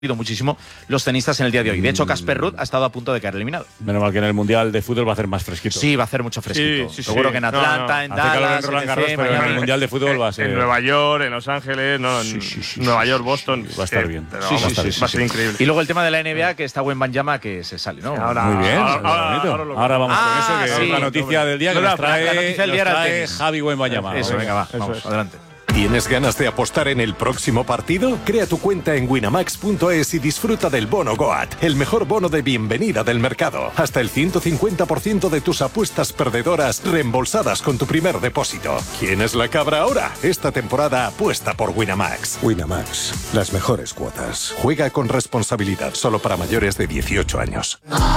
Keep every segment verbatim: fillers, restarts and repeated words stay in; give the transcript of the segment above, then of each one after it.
muchísimo los tenistas en el día de hoy. De hecho, Casper Ruud ha estado a punto de caer eliminado. Menos mal que en el Mundial de Fútbol va a hacer más fresquito. Sí, va a hacer mucho fresquito. Sí, sí, Seguro sí. que en Atlanta, no, no. en Hace Dallas, calor en Roland Garros, E T C, pero en el Miami. Mundial de Fútbol va a ser… En Nueva York, en Los Ángeles, no, Sí, sí, sí, Nueva sí, York, sí, Boston. sí, va a estar bien. Pero Sí, vamos, sí, sí, sí, va a ser sí. increíble. Y luego el tema de la N B A, que está Wembanyama, que se sale, ¿no? Ahora, Muy bien, ahora, ahora, ahora, ahora, ahora vamos Ah, con eso, que sí. es la noticia del día que No, nos no, la- trae, la noticia del día nos era el trae tenis. Javi Wembanyama. Eso, venga, va, vamos, es. adelante. ¿Tienes ganas de apostar en el próximo partido? Crea tu cuenta en winamax punto es y disfruta del bono Goat, el mejor bono de bienvenida del mercado. Hasta el ciento cincuenta por ciento de tus apuestas perdedoras reembolsadas con tu primer depósito. ¿Quién es la cabra ahora? Esta temporada apuesta por Winamax. Winamax, las mejores cuotas. Juega con responsabilidad, solo para mayores de dieciocho años.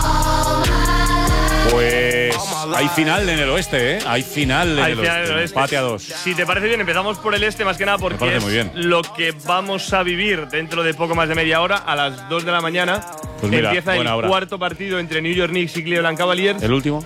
Pues hay final en el oeste, ¿eh? Hay final en Hay el final oeste. en el oeste. Empate a dos. Si te parece bien, empezamos por el este, más que nada porque parece es muy bien. lo que vamos a vivir dentro de poco más de media hora. A las dos de la mañana Pues mira, empieza el buena hora. cuarto partido entre New York Knicks y Cleveland Cavaliers. ¿El último?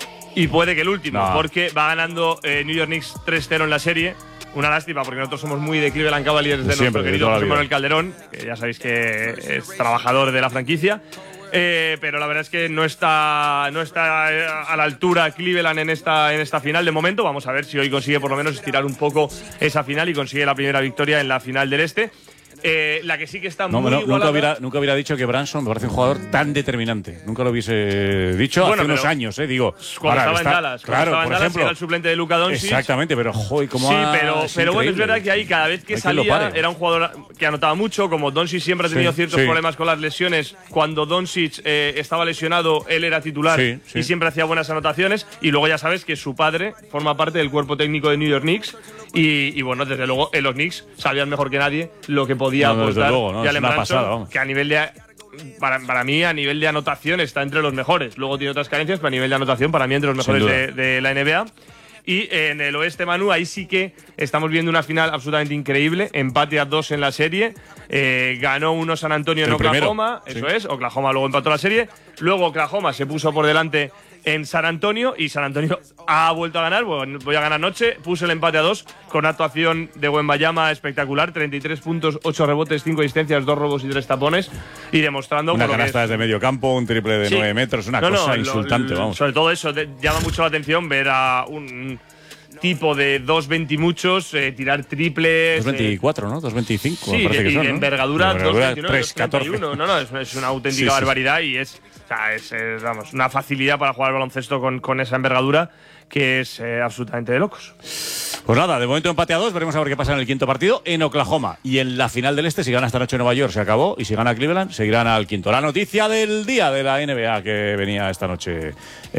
Y puede que el último, No. porque va ganando eh, New York Knicks tres cero en la serie. Una lástima, porque nosotros somos muy de Cleveland Cavaliers, de Siempre, nuestro de querido toda la José vida. Manuel Calderón, que ya sabéis que es trabajador de la franquicia. Eh, pero la verdad es que no está, no está eh, a la altura Cleveland en esta, en esta final de momento. Vamos a ver si hoy consigue por lo menos estirar un poco esa final y consigue la primera victoria en la final del este. Eh, la que sí que está No, muy no, igualada. nunca, hubiera, nunca hubiera dicho que Branson me parece un jugador tan determinante. Nunca lo hubiese dicho Bueno, hace unos pero años, ¿eh? Digo, Cuando ahora estaba está- en Dallas, cuando claro, estaba en por Dallas, ejemplo. era el suplente de Luka Doncic. Exactamente, pero joder, cómo Sí, ha- pero, es pero bueno, es increíble. verdad que ahí cada vez que Hay quien lo salía pare. era un jugador que anotaba mucho, como Doncic siempre ha tenido Sí, ciertos sí. problemas con las lesiones. Cuando Doncic eh, estaba lesionado, él era titular Sí, sí. y siempre hacía buenas anotaciones. Y luego ya sabes que su padre forma parte del cuerpo técnico de New York Knicks. Y, y bueno, desde luego en los Knicks sabían mejor que nadie lo que podía No, no, desde aportar luego, no, es Jalen una Brunson, pasada, vamos. que a nivel de… Para, para mí, a nivel de anotación, está entre los mejores. Luego tiene otras carencias, pero a nivel de anotación, para mí, entre los Sin mejores duda. de, de la N B A. Y en el oeste, Manu, ahí sí que estamos viendo una final absolutamente increíble. Empate a dos en la serie. Eh, ganó uno San Antonio en El primero, Oklahoma. sí. Eso es. Oklahoma luego empató la serie. Luego Oklahoma se puso por delante en San Antonio. Y San Antonio ha vuelto a ganar. Bueno, voy a ganar noche. Puso el empate a dos con actuación de Wembanyama espectacular. treinta y tres puntos, ocho rebotes, cinco asistencias, dos robos y tres tapones. Y demostrando Una por lo que canasta es- desde medio campo, un triple de Sí. nueve metros, una No, no, cosa lo- insultante, lo- vamos. Sobre todo eso, te- llama mucho la atención ver a un tipo de dos veinte y muchos eh, tirar triples. dos eh, veinticuatro, ¿no? dos veinticinco, Sí, me parece y que de son, ¿no? envergadura, De envergadura, dos veintinueve, tres catorce. dos treinta y uno. No, no, es, es una auténtica Sí, sí. barbaridad y es, o sea, es, es, vamos, una facilidad para jugar al baloncesto con, con esa envergadura que es eh, absolutamente de locos. Pues nada, de momento empate a dos, veremos a ver qué pasa en el quinto partido en Oklahoma. Y en la final del este, si gana esta noche Nueva York, se acabó. Y si gana Cleveland, seguirán al quinto. La noticia del día de la N B A que venía esta noche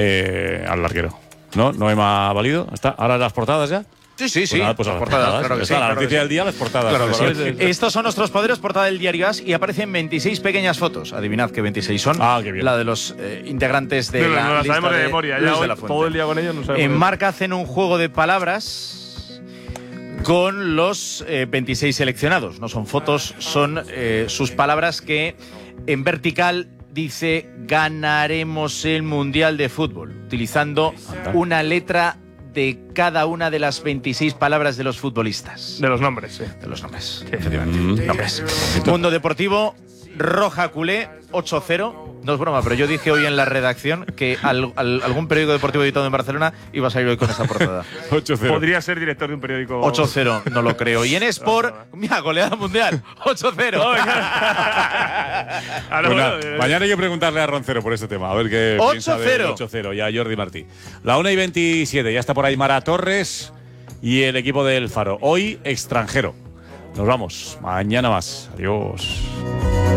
eh, al larguero. ¿No? ¿No me ha valido? ¿Está? ¿Ahora las portadas ya? Sí, sí, sí. Pues nada, pues a las portadas, portadas. claro que Está sí, la claro que noticia sí. del día, las portadas. Claro que sí. Claro, Estos son nuestros poderes, portada del diario As, y aparecen veintiséis pequeñas fotos. Adivinad qué veintiséis son. Ah, qué bien. La de los eh, integrantes de No, no, la no la lista sabemos de de memoria. Luis Ya de hoy, la Fuente. todo el día con ellos no sabemos. En de- Marca hacen un juego de palabras con los eh, veintiséis seleccionados. No son fotos, son eh, sus palabras que en vertical dice ganaremos el Mundial de Fútbol, utilizando Anda. una letra de cada una de las veintiséis palabras de los futbolistas. De los nombres, sí. De los nombres, efectivamente. Mm. Nombres. Mundo Deportivo, Roja Culé, ocho cero. No es broma, pero yo dije hoy en la redacción que al- al- algún periódico deportivo editado en Barcelona iba a salir hoy con esta portada. ocho cero. Podría ser director de un periódico. ocho cero, no lo creo. Y en Sport, mira, goleada mundial, ocho cero. Ahora, Pues bueno, nada, eh, mañana hay que preguntarle a Roncero por este tema, a ver qué ocho piensa del cero. ocho cero y a Jordi Martí. La una y veintisiete, ya está por ahí Mara Torres y el equipo del Faro. Hoy extranjero. Nos vamos, mañana más. Adiós.